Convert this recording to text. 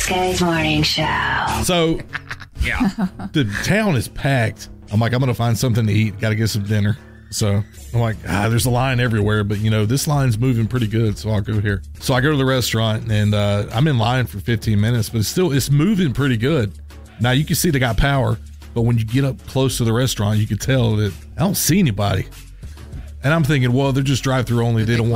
Good morning show. So, Yeah. the town is packed. I'm like, I'm going to find something to eat. Got to get some dinner. So I'm like, there's a line everywhere, but this line's moving pretty good. So I'll go here. So I go to the restaurant and I'm in line for 15 minutes, but it's moving pretty good. Now you can see they got power, but when you get up close to the restaurant, you can tell that I don't see anybody. And I'm thinking, well, they're just drive-through only. They don't want